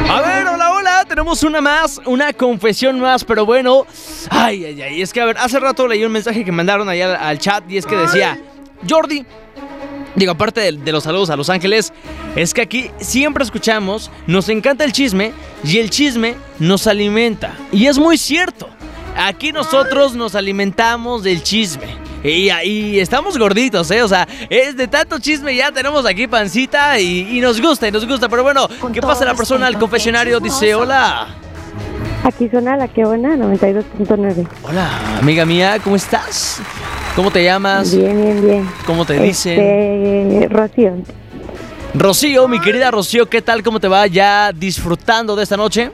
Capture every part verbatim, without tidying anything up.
A ver, hola, hola, tenemos una más, una confesión más, pero bueno, ay, ay, ay, es que a ver, hace rato leí un mensaje que mandaron allá al, al chat y es que decía, Jordi, digo, aparte de, de los saludos a Los Ángeles, es que aquí siempre escuchamos, nos encanta el chisme y el chisme nos alimenta, y es muy cierto, aquí nosotros nos alimentamos del chisme. Y, y estamos gorditos, ¿eh? O sea, es de tanto chisme, ya tenemos aquí pancita y, y nos gusta, y nos gusta. Pero bueno, ¿qué pasa la persona al confesionario? Dice, hola. Aquí suena La Que Buena, noventa y dos punto nueve. Hola, amiga mía, ¿cómo estás? ¿Cómo te llamas? Bien, bien, bien. ¿Cómo te dicen? Este, Rocío. Rocío, mi querida Rocío, ¿qué tal? ¿Cómo te va? ¿Ya disfrutando de esta noche?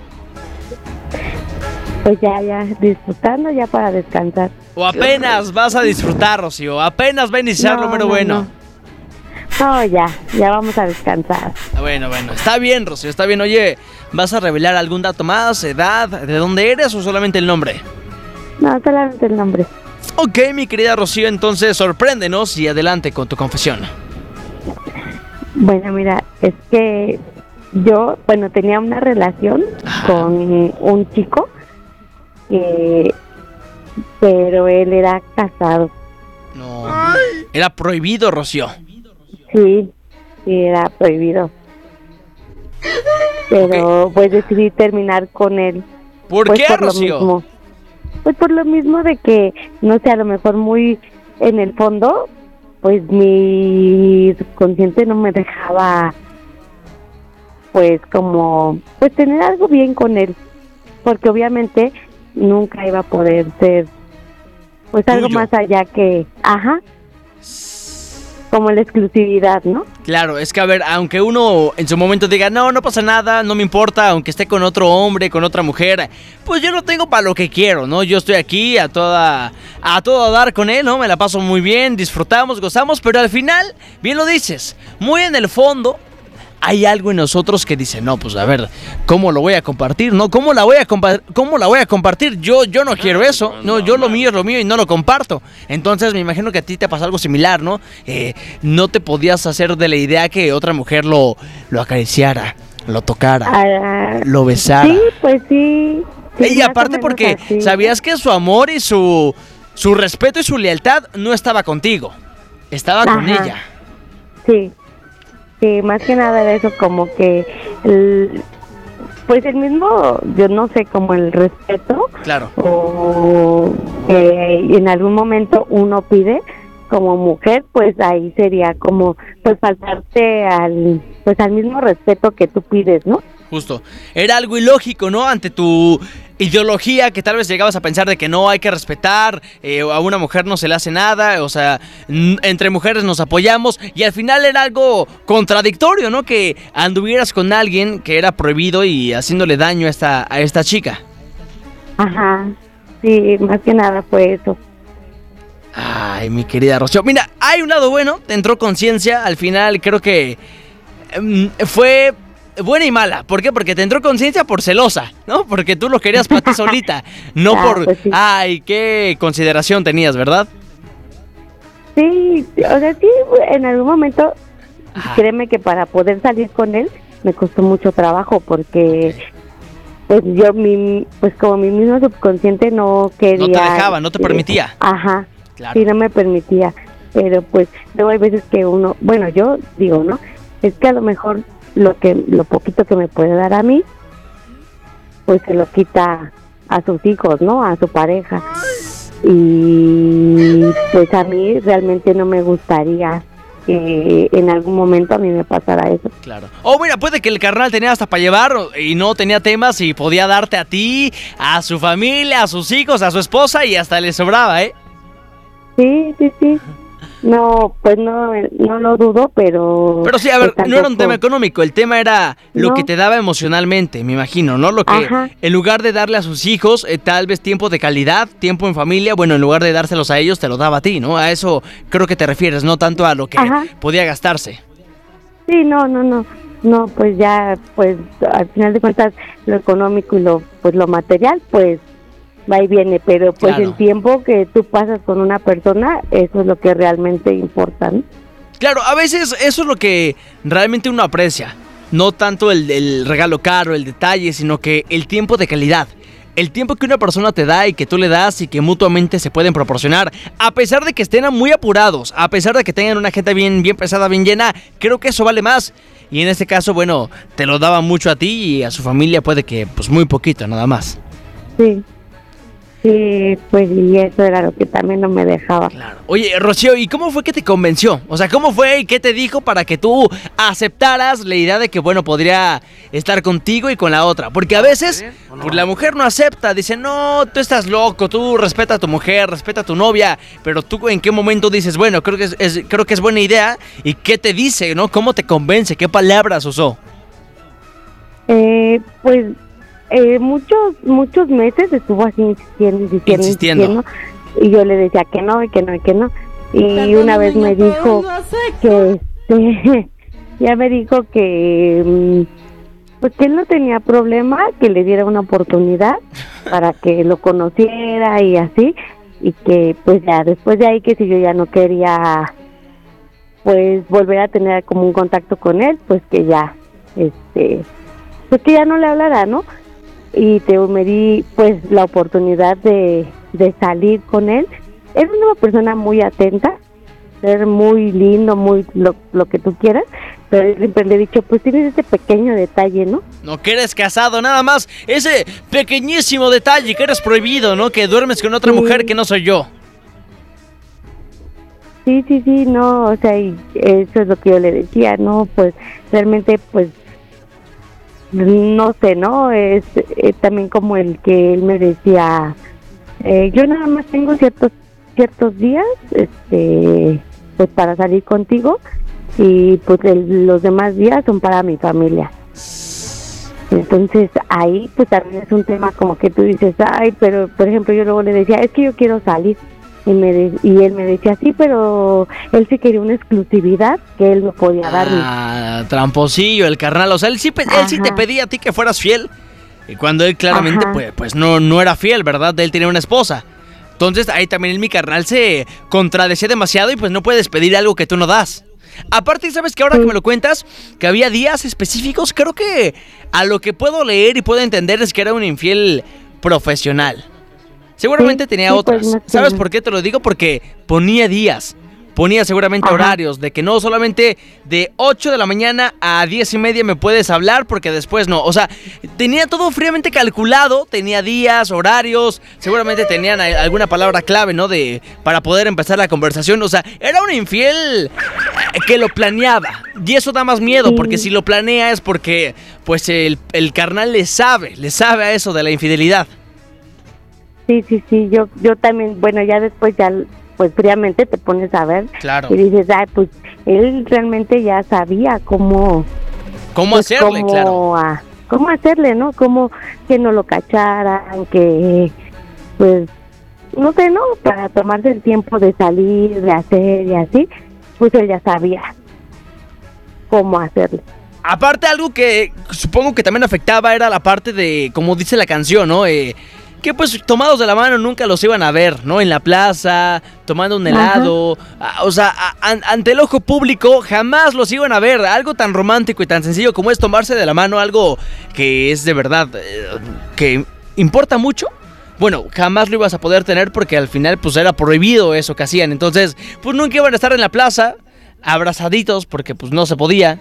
Pues ya, ya, disfrutando ya para descansar. ¿O apenas vas a disfrutar, Rocío? ¿Apenas va a iniciar No, lo mero no, bueno? No. no, ya, ya vamos a descansar. Bueno, bueno, está bien, Rocío, está bien. Oye, ¿vas a revelar algún dato más? ¿Edad? ¿De dónde eres o solamente el nombre? No, solamente el nombre. Ok, mi querida Rocío, entonces sorpréndenos y adelante con tu confesión. Bueno, mira, es que yo, bueno, tenía una relación con un chico, eh, pero él era casado. No, era prohibido, Rocío. Sí, sí, era prohibido. Pero Ok. pues decidí terminar con él. ¿Por Pues qué, por lo Rocío? mismo. Pues por lo mismo de que, no sé, a lo mejor muy en el fondo, pues mi subconsciente no me dejaba, pues como, pues tener algo bien con él. Porque obviamente nunca iba a poder ser, pues algo Tuyo. más allá que, ajá, como la exclusividad, ¿no? Claro, es que a ver, aunque uno en su momento diga, no, no pasa nada, no me importa, aunque esté con otro hombre, con otra mujer, pues yo lo tengo para lo que quiero, ¿no? Yo estoy aquí a toda, a todo dar con él, ¿no? Me la paso muy bien, disfrutamos, gozamos, pero al final, bien lo dices, muy en el fondo, hay algo en nosotros que dice, no, pues a ver, ¿cómo lo voy a compartir? ¿No? ¿Cómo la voy a compa- cómo la voy a compartir? Yo, yo no quiero eso, no, yo lo mío es lo mío y no lo comparto. Entonces me imagino que a ti te pasa algo similar, ¿no? Eh, no te podías hacer de la idea que otra mujer lo, lo acariciara, lo tocara, Ah, lo besara. sí, pues sí. sí, y más o aparte menos porque así. sabías que su amor y su, su respeto y su lealtad no estaba contigo, estaba con Ajá. ella. Sí, sí, más que nada era eso, como que, el, pues el mismo, yo no sé, como el respeto, Claro. o que en algún momento uno pide como mujer, pues ahí sería como, pues faltarte al, pues al mismo respeto que tú pides, ¿no? Justo. Era algo ilógico, ¿no? Ante tu ideología que tal vez llegabas a pensar de que no hay que respetar, eh, a una mujer no se le hace nada, o sea, n- entre mujeres nos apoyamos y al final era algo contradictorio, ¿no? Que anduvieras con alguien que era prohibido y haciéndole daño a esta, a esta chica. Ajá, sí, más que nada fue eso. Ay, mi querida Rocío. Mira, hay un lado bueno, te entró conciencia, al final creo que em, fue buena y mala. ¿Por qué? Porque te entró conciencia por celosa, ¿no? Porque tú lo querías para ti solita, no Ah, por, pues sí. ay, qué consideración tenías, ¿verdad? Sí, o sea, sí, en algún momento, Ajá. créeme que para poder salir con él me costó mucho trabajo porque, pues yo, mi, pues como mi mismo subconsciente no quería. No te dejaba, no te eh, permitía. Ajá, Claro. sí, no me permitía, pero pues luego hay veces que uno, bueno, yo digo, ¿no? Es que a lo mejor lo que, lo poquito que me puede dar a mí, pues se lo quita a sus hijos, ¿no? A su pareja. Y pues a mí realmente no me gustaría que en algún momento a mí me pasara eso. Claro. O mira, puede que el carnal tenía hasta para llevar y no tenía temas y podía darte a ti, a su familia, a sus hijos, a su esposa y hasta le sobraba, ¿eh? Sí, sí, sí. No, pues no, no lo dudo, pero... Pero sí, a ver, pues no era un tampoco- tema económico, el tema era lo No. que te daba emocionalmente, me imagino, ¿no? Lo que, Ajá. en lugar de darle a sus hijos, eh, tal vez tiempo de calidad, tiempo en familia, bueno, en lugar de dárselos a ellos, te lo daba a ti, ¿no? A eso creo que te refieres, no tanto a lo que Ajá. podía gastarse. Sí, no, no, no. No, pues ya, pues al final de cuentas, lo económico y lo, pues lo material, pues va y viene, pero pues Claro. el tiempo que tú pasas con una persona, eso es lo que realmente importa, ¿no? Claro, a veces eso es lo que realmente uno aprecia. no tanto el, el regalo caro, el detalle, sino que el tiempo de calidad. El tiempo que una persona te da y que tú le das y que mutuamente se pueden proporcionar, a pesar de que estén muy apurados, a pesar de que tengan una agenda bien, bien pesada, bien llena, creo que eso vale más. Y en este caso, bueno, te lo daba mucho a ti y a su familia puede que, pues muy poquito, nada más. Sí. Sí, pues y eso era lo que también no me dejaba. Claro. Oye, Rocío, ¿y cómo fue que te convenció? O sea, ¿cómo fue y qué te dijo para que tú aceptaras la idea de que, bueno, podría estar contigo y con la otra? Porque a veces, pues la mujer no acepta, dice, no, tú estás loco, tú respeta a tu mujer, respeta a tu novia, pero tú ¿en qué momento dices, bueno, creo que es, es, creo que es buena idea? ¿Y qué te dice, no? ¿Cómo te convence? ¿Qué palabras usó? Eh, pues... Eh, muchos muchos meses estuvo así insistiendo, insistiendo, insistiendo, insistiendo, y yo le decía que no, y que no, y que no, y una vez me dijo que, este, ya me dijo que, pues que él no tenía problema, que le diera una oportunidad para que lo conociera y así, y que pues ya después de ahí que si yo ya no quería, pues volver a tener como un contacto con él, pues que ya, este, pues que ya no le hablara, ¿no? Y te, me di pues la oportunidad de, de salir con él. Es una persona muy atenta, ser muy lindo, muy lo, lo que tú quieras, pero siempre le he dicho, pues tienes ese pequeño detalle, ¿no? No, que eres casado, nada más, ese pequeñísimo detalle, que eres prohibido, ¿no? Que duermes con otra sí. mujer que no soy yo. Sí, sí, sí, no, o sea, y eso es lo que yo le decía, no, pues realmente, pues no sé, ¿no? Es eh, también como el que él me decía, eh, yo nada más tengo ciertos ciertos días, este, pues para salir contigo y pues el, los demás días son para mi familia. Entonces ahí pues también es un tema como que tú dices, ay, pero por ejemplo yo luego le decía, es que yo quiero salir. Y, me de, y él me decía, sí, pero él sí quería una exclusividad que él no podía darme. Ah, tramposillo, el carnal. O sea, él sí, él sí te pedía a ti que fueras fiel. Y cuando él claramente, pues, pues no, no era fiel, ¿verdad? Él tenía una esposa. Entonces ahí también mi carnal se contradecía demasiado y pues no puedes pedir algo que tú no das. Aparte, ¿sabes qué? Ahora sí. que me lo cuentas, que había días específicos, creo que a lo que puedo leer y puedo entender es que era un infiel profesional. Seguramente sí, tenía sí, otras. Pues, no ¿Sabes por qué te lo digo? Porque ponía días. Ponía seguramente Ajá. horarios de que no solamente de ocho de la mañana a diez y media me puedes hablar porque después no. O sea, tenía todo fríamente calculado. Tenía días, horarios. Seguramente tenían alguna palabra clave, ¿no? De para poder empezar la conversación. O sea, era un infiel que lo planeaba. Y eso da más miedo sí. porque si lo planea es porque pues el, el carnal le sabe. Le sabe a eso de la infidelidad. Sí, sí, sí, yo yo también, bueno, ya después ya, pues fríamente te pones a ver claro. y dices, ay, pues él realmente ya sabía cómo... ¿Cómo pues, hacerle, cómo, claro? A, cómo hacerle, ¿no? Cómo que no lo cacharan, que, pues, no sé, ¿no? Para tomarse el tiempo de salir, de hacer y así, pues él ya sabía cómo hacerle. Aparte, algo que supongo que también afectaba era la parte de, como dice la canción, ¿no? Eh... que pues tomados de la mano nunca los iban a ver, ¿no? En la plaza, tomando un helado, a, o sea, a, a, ante el ojo público jamás los iban a ver. Algo tan romántico y tan sencillo como es tomarse de la mano, algo que es de verdad, eh, que importa mucho. Bueno, jamás lo ibas a poder tener porque al final pues era prohibido eso que hacían. Entonces, pues nunca iban a estar en la plaza abrazaditos porque pues no se podía.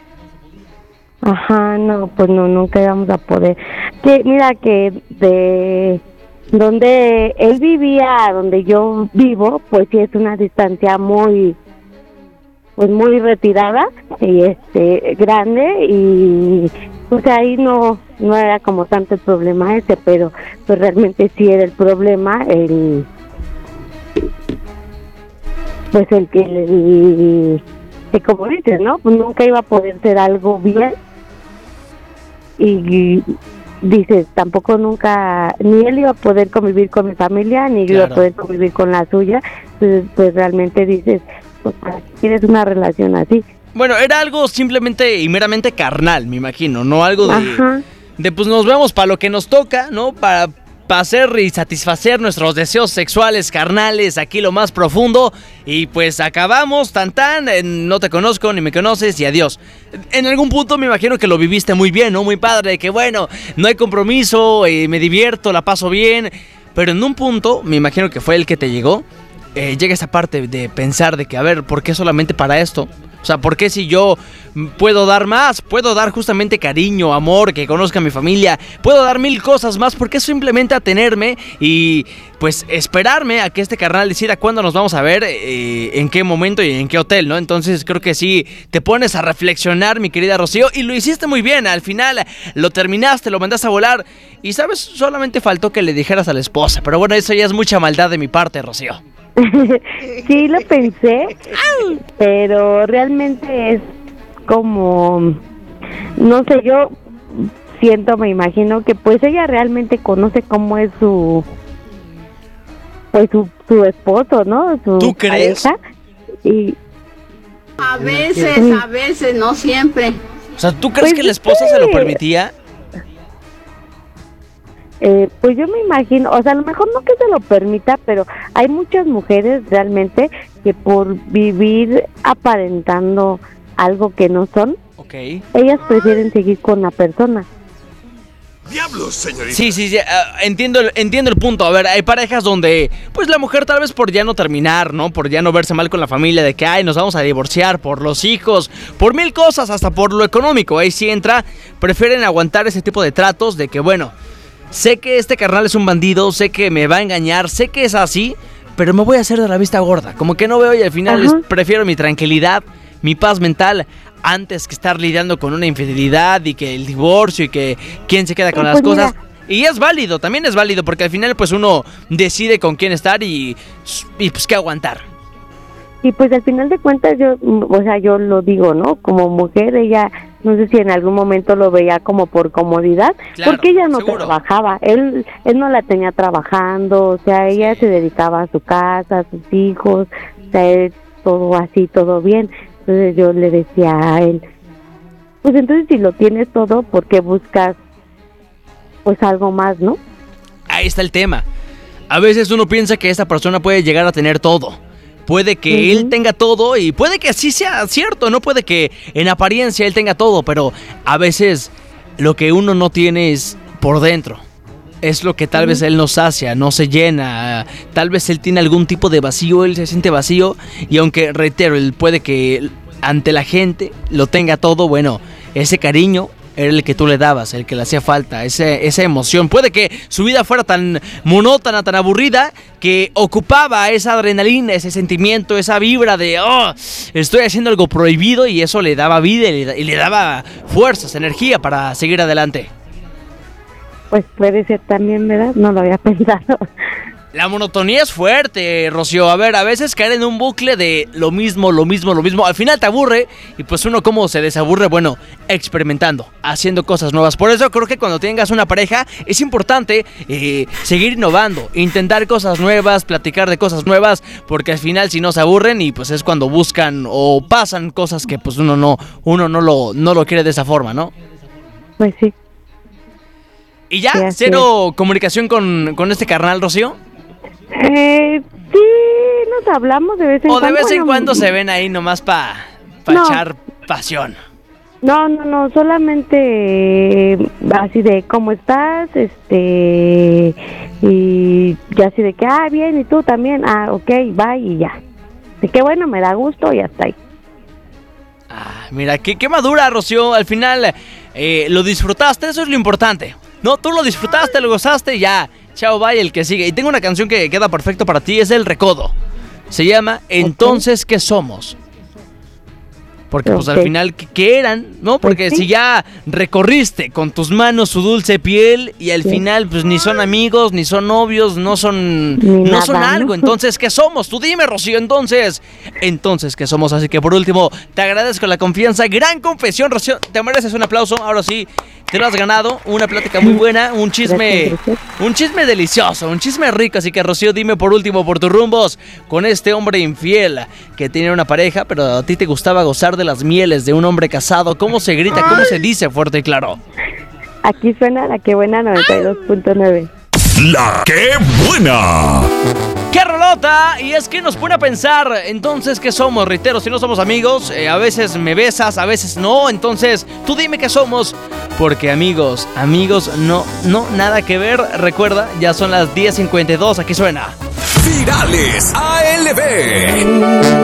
Ajá, no, pues no, nunca íbamos a poder. Que mira que de... donde él vivía, donde yo vivo, pues sí es una distancia muy, pues muy retirada y este grande y pues ahí no no era como tanto el problema ese, pero pues realmente sí era el problema el, pues el que el, que como dices, ¿no? Pues nunca iba a poder ser algo bien y dices, tampoco nunca, ni él iba a poder convivir con mi familia, ni yo claro. iba a poder convivir con la suya, pues, pues realmente dices, pues ¿para qué quieres una relación así? Bueno, era algo simplemente y meramente carnal, me imagino, no algo de, de pues nos vemos para lo que nos toca, ¿no? Para hacer y satisfacer nuestros deseos sexuales, carnales, aquí lo más profundo. Y pues acabamos, tan tan, eh, no te conozco ni me conoces y adiós. En algún punto me imagino que lo viviste muy bien, ¿no? Muy padre, que bueno, no hay compromiso, eh, me divierto, la paso bien. Pero en un punto, me imagino que fue el que te llegó, eh, llega esa parte de pensar de que, a ver, ¿por qué solamente para esto? O sea, ¿por qué si yo puedo dar más? Puedo dar justamente cariño, amor, que conozca a mi familia. Puedo dar mil cosas más. ¿Por qué simplemente atenerme y pues esperarme a que este carnal decida cuándo nos vamos a ver, eh, en qué momento y en qué hotel, ¿no? Entonces creo que sí, te pones a reflexionar, mi querida Rocío, y lo hiciste muy bien. Al final lo terminaste, lo mandaste a volar y, ¿sabes? Solamente faltó que le dijeras a la esposa. Pero bueno, eso ya es mucha maldad de mi parte, Rocío. Sí, lo pensé, pero realmente es como, no sé, yo siento, me imagino que pues ella realmente conoce cómo es su, pues su, su esposo, ¿no? Su ¿Tú crees? pareja, y A veces, a veces, no siempre. O sea, ¿tú crees Pues que la es esposa que- se lo permitía? Eh, pues yo me imagino, o sea, a lo mejor no que se lo permita, pero hay muchas mujeres realmente que por vivir aparentando algo que no son, Ok. ellas prefieren seguir con la persona. ¡Diablos, señorita! Sí, sí, sí, uh, entiendo, el- entiendo el punto. A ver, hay parejas donde, pues la mujer tal vez por ya no terminar, ¿no? Por ya no verse mal con la familia, de que, ay, nos vamos a divorciar por los hijos, por mil cosas, hasta por lo económico. Ahí sí entra, prefieren aguantar ese tipo de tratos de que, bueno, sé que este carnal es un bandido, sé que me va a engañar, sé que es así, pero me voy a hacer de la vista gorda. Como que no veo y al final Ajá. les prefiero mi tranquilidad, mi paz mental, antes que estar lidiando con una infidelidad y que el divorcio y que quién se queda con Y las pues cosas. mira. Y es válido, también es válido, porque al final pues uno decide con quién estar y, y pues qué aguantar. Y pues al final de cuentas yo, mm, o sea, yo lo digo, ¿no? Como mujer, ella, no sé si en algún momento lo veía como por comodidad, Claro, porque ella no seguro. trabajaba, él él no la tenía trabajando, o sea, ella se dedicaba a su casa, a sus hijos, o sea, él, todo así, todo bien. Entonces yo le decía a él, pues entonces si lo tienes todo, ¿por qué buscas pues algo más, no? Ahí está el tema. A veces uno piensa que esa persona puede llegar a tener todo. Puede que Ujú. él tenga todo y puede que así sea cierto, no puede que en apariencia él tenga todo, pero a veces lo que uno no tiene es por dentro. Es lo que tal vez él no sacia, no se llena, tal vez él tiene algún tipo de vacío, él se siente vacío y aunque, reitero, él puede que ante la gente lo tenga todo, bueno, ese cariño era el que tú le dabas, el que le hacía falta, ese, esa emoción. Puede que su vida fuera tan monótona, tan aburrida, que ocupaba esa adrenalina, ese sentimiento, esa vibra de, oh, estoy haciendo algo prohibido y eso le daba vida y le, y le daba fuerzas, energía para seguir adelante. Pues puede ser también, ¿verdad? No lo había pensado. La monotonía es fuerte, Rocío. A ver, a veces caer en un bucle de lo mismo, lo mismo, lo mismo. Al final te aburre y pues uno cómo se desaburre, bueno, experimentando, haciendo cosas nuevas. Por eso creo que cuando tengas una pareja es importante eh, seguir innovando, intentar cosas nuevas, platicar de cosas nuevas, porque al final si no se aburren y pues es cuando buscan o pasan cosas que pues uno no, uno no lo, no lo quiere de esa forma, ¿no? Pues sí. Y ya, Sí, así cero comunicación con, con este carnal, Rocío. Eh, sí, nos hablamos de vez en O cuando. de vez en bueno, cuando se ven ahí nomás para pa No. echar pasión. No, no, no, solamente eh, así de cómo estás, este, y ya así de que, ah, bien, y tú también, ah, ok, bye, y ya. De que bueno, me da gusto y hasta ahí. Ah, mira, qué, qué madura, Rocío. Al final eh, lo disfrutaste, eso es lo importante. No, tú lo disfrutaste, lo gozaste y ya. Chao, bye, el que sigue. Y tengo una canción que queda perfecto para ti, es El Recodo. Se llama Entonces, ¿qué somos? Porque pues al Ok. final, ¿qué, qué eran? ¿No? Porque Pues sí. si ya recorriste con tus manos su dulce piel y al Sí. final pues ni son amigos, ni son novios, no son Ni no son nada, algo. ¿no? Entonces, ¿qué somos? Tú dime, Rocío, entonces. Entonces, ¿qué somos? Así que por último, te agradezco la confianza. Gran confesión, Rocío. Te mereces un aplauso. Ahora sí, te lo has ganado. Una plática muy buena, un chisme, Gracias, gracias. un chisme delicioso, un chisme rico. Así que, Rocío, dime por último por tus rumbos con este hombre infiel que tiene una pareja, pero a ti te gustaba gozar de las mieles de un hombre casado. ¿Cómo se grita? ¿Cómo se dice fuerte y claro? Aquí suena la que buena noventa y dos punto nueve. La que buena. ¡Qué rolota! Y es que nos pone a pensar, entonces, ¿qué somos? Reitero, si no somos amigos, eh, a veces me besas, a veces no, entonces, tú dime qué somos. Porque amigos, amigos, no, no, nada que ver. Recuerda, ya son las diez cincuenta y dos, aquí suena Virales A L B.